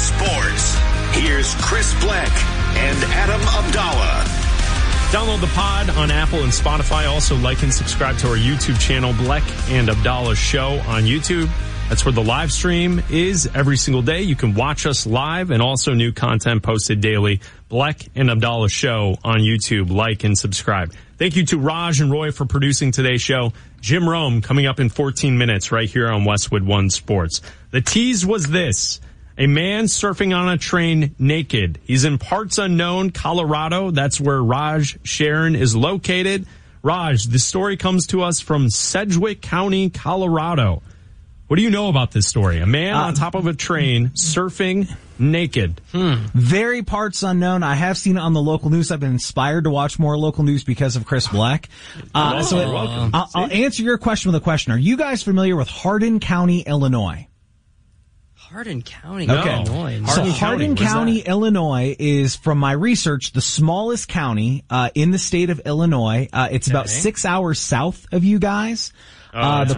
Sports. Here's Chris Bleck and Adam Abdallah. Download the pod on Apple and Spotify. Also like and subscribe to our YouTube channel, Bleck and Abdallah Show on YouTube. That's where the live stream is every single day. You can watch us live and also new content posted daily. Bleck and Abdallah Show on YouTube. Like and subscribe. Thank you to Raj and Roy for producing today's show. Jim Rome coming up in 14 minutes right here on Westwood One Sports. The tease was this. A man surfing on a train naked. He's in parts unknown, Colorado. That's where Raj Sharon is located. Raj, the story comes to us from Sedgwick County, Colorado. What do you know about this story? A man on top of a train surfing naked. Very parts unknown. I have seen it on the local news. I've been inspired to watch more local news because of Chris Bleck. I'll answer your question with a question. Are you guys familiar with Hardin County, Illinois? Hardin County, Illinois. So Hardin County, Illinois is, from my research, the smallest county in the state of Illinois. It's about 6 hours south of you guys. The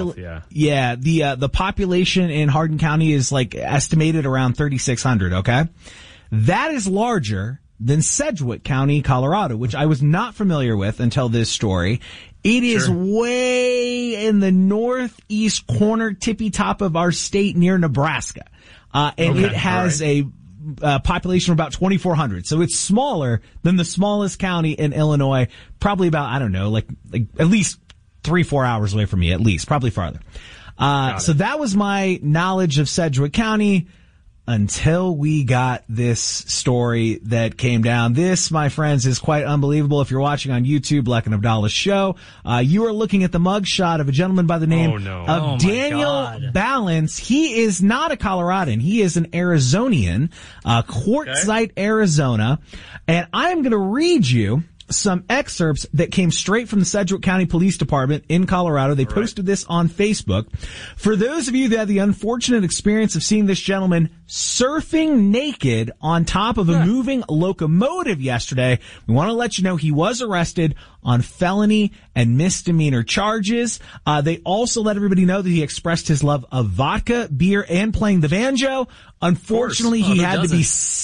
population in Hardin County is like estimated around 3,600. Okay, that is larger than Sedgwick County, Colorado, which I was not familiar with until this story. It is way in the northeast corner, tippy top of our state near Nebraska. It has a population of about 2,400. So it's smaller than the smallest county in Illinois, probably about, I don't know, like at least 3-4 hours away from me, at least, probably farther. So that was my knowledge of Sedgwick County until we got this story that came down. This, my friends, is quite unbelievable. If you're watching on YouTube, Bleck and Abdallah Show, you are looking at the mugshot of a gentleman by the name of Daniel Balance. He is not a Coloradan. He is an Arizonian, Quartzsite, Arizona. And I'm going to read you some excerpts that came straight from the Sedgwick County Police Department in Colorado. They posted this on Facebook. For those of you that had the unfortunate experience of seeing this gentleman surfing naked on top of a moving locomotive yesterday, we want to let you know he was arrested on felony and misdemeanor charges. They also let everybody know that he expressed his love of vodka, beer, and playing the banjo. Unfortunately, he had to be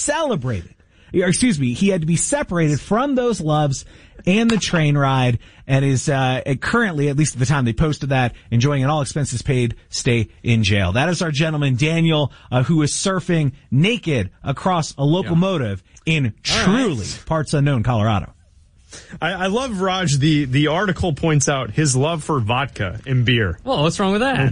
he had to be separated from those loves and the train ride, and is currently, at least at the time they posted that, enjoying an all expenses paid stay in jail. That is our gentleman, Daniel, who is surfing naked across a locomotive in truly parts unknown Colorado. I love, Raj, the article points out his love for vodka and beer. Well, what's wrong with that?